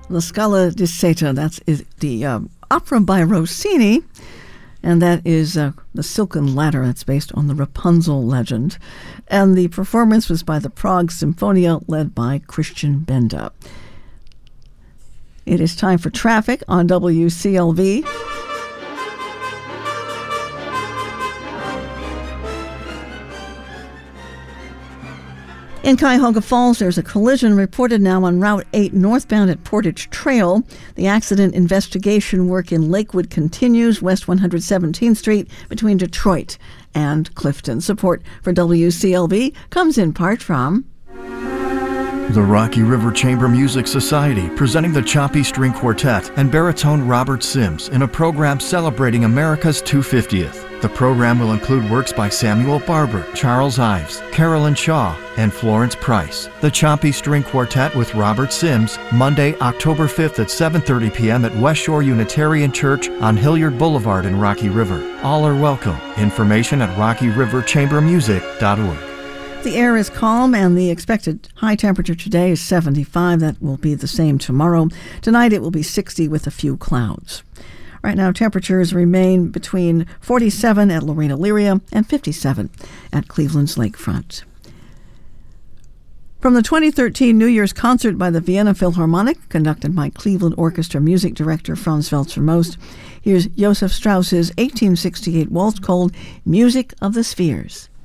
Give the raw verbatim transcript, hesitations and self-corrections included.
La Scala di Seta. That's is the um, opera by Rossini, and that is uh, The Silken Ladder. That's based on the Rapunzel legend. And the performance was by the Prague Symphonia, led by Christian Benda. It is time for traffic on W C L V. In Cuyahoga Falls, there's a collision reported now on Route eight northbound at Portage Trail. The accident investigation work in Lakewood continues, West one hundred seventeenth Street, between Detroit and Clifton. Support for W C L V comes in part from the Rocky River Chamber Music Society, presenting the Choppy String Quartet and baritone Robert Sims in a program celebrating America's two hundred fiftieth. The program will include works by Samuel Barber, Charles Ives, Carolyn Shaw, and Florence Price. The Choppy String Quartet with Robert Sims, Monday, October fifth at seven thirty p.m. at West Shore Unitarian Church on Hilliard Boulevard in Rocky River. All are welcome. Information at rocky river chamber music dot org. The air is calm, and the expected high temperature today is seventy-five. That will be the same tomorrow. Tonight it will be sixty with a few clouds. Right now, temperatures remain between forty-seven at Lorena Lyria and fifty-seven at Cleveland's Lakefront. From the twenty thirteen New Year's concert by the Vienna Philharmonic, conducted by Cleveland Orchestra music director Franz Welzer Most, here's Joseph Strauss's eighteen sixty-eight waltz called Music of the Spheres.